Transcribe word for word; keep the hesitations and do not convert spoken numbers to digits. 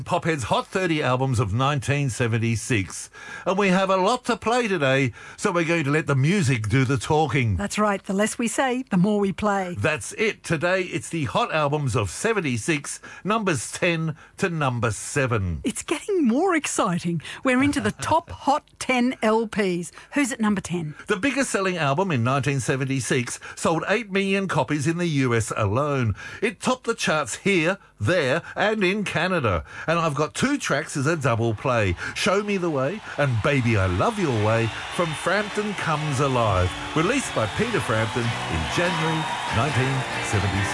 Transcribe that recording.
Pophead's Hot thirty Albums of nineteen seventy-six. And we have a lot to play today, so we're going to let the music do the talking. That's right. The less we say, the more we play. That's it. Today, it's the Hot Albums of seventy-six, numbers ten to number seven. It's getting more exciting. We're into the top Hot ten L Ps. Who's at number ten? The biggest selling album in nineteen seventy-six sold eight million copies in the U S alone. It topped the charts here, there, and in Canada. And I've got two tracks as a double play. Show Me the Way and Baby I Love Your Way from Frampton Comes Alive, released by Peter Frampton in January nineteen seventy-six.